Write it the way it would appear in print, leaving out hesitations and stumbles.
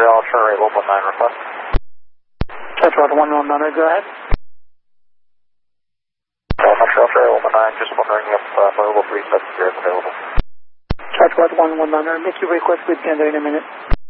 Montreal, Charlie 119 request. Montreal 119, go ahead. Montreal, Charlie 119, just wondering if mobile 370 is available. Montreal 119, make your request with Gander in a minute.